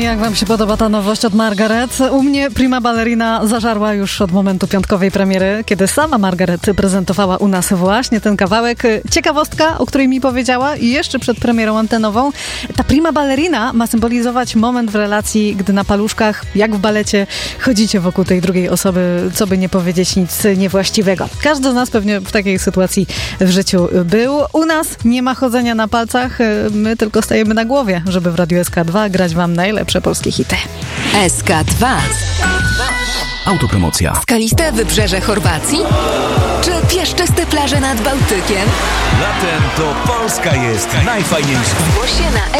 jak wam się podoba ta nowość od Margaret? U mnie Prima Ballerina zażarła już od momentu piątkowej premiery, kiedy sama Margaret prezentowała u nas właśnie ten kawałek. Ciekawostka, o której mi powiedziała jeszcze przed premierą antenową. Ta Prima Ballerina ma symbolizować moment w relacji, gdy na paluszkach, jak w balecie, chodzicie wokół tej drugiej osoby, co by nie powiedzieć nic niewłaściwego. Każdy z nas pewnie w takiej sytuacji w życiu był. U nas nie ma chodzenia na palcach, my tylko stajemy na głowie, żeby w Radiu SK2 grać wam najlepsze polskie hity. SK2. Autopromocja. Skaliste wybrzeże Chorwacji? Czy piaszczyste plaże nad Bałtykiem? Latem to Polska jest najfajniejsza. Zgłoś się na